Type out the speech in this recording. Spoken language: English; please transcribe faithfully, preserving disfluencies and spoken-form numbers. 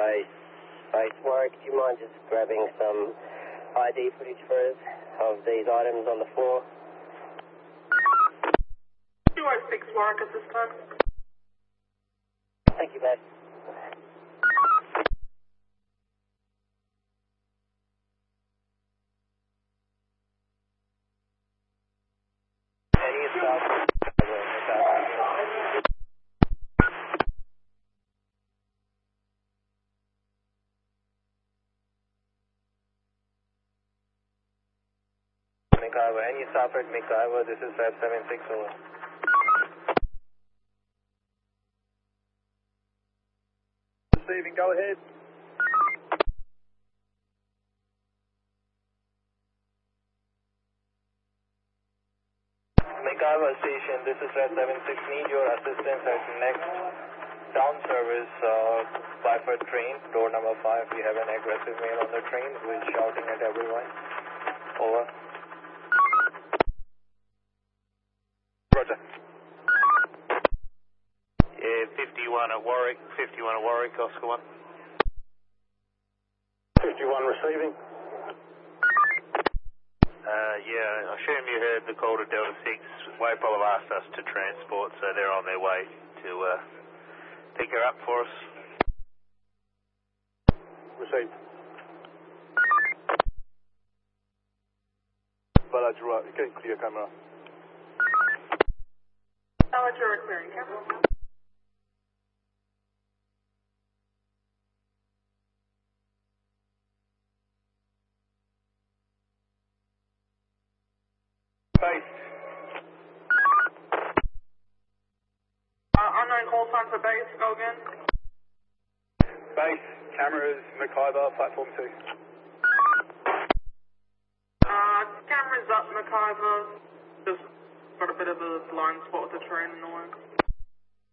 Base, Base Warwick, do you mind just grabbing some I D footage for us of these items on the floor? two oh six Warwick at this time. Thank you, mate. Any stop? McIver, any stop at McIver, this is five seven six over. Receiving, go ahead. McIver Station, this is five seven six, need your assistance at next down service uh, Byford train, door number five. We have an aggressive male on the train who is shouting at everyone. Over. Roger. Yeah, fifty-one at Warwick, fifty-one at Warwick, Oscar one. fifty-one receiving. Uh, yeah, I assume you heard the call to Delta six. Waypol have asked us to transport, so they're on their way to uh, pick her up for us. Received. Baladura, you can clear camera. Baladura clearing camera. Base. Uh, unknown call sign for base, go again. Base, cameras, McIver, platform two. Uh, cameras up, McIver. Just got a bit of a blind spot with the train and all that.